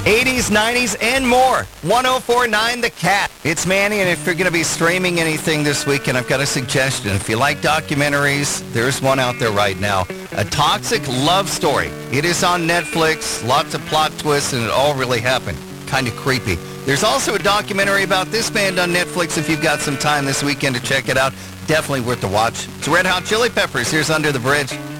80s, 90s, and more. 104.9 The Cat. It's Manny, and if you're going to be streaming anything this weekend, I've got a suggestion. If you like documentaries, there's one out there right now. A Toxic Love Story. It is on Netflix. Lots of plot twists, and it all really happened. Kind of creepy. There's also a documentary about this band on Netflix if you've got some time this weekend to check it out. Definitely worth the watch. It's Red Hot Chili Peppers. Here's Under the Bridge.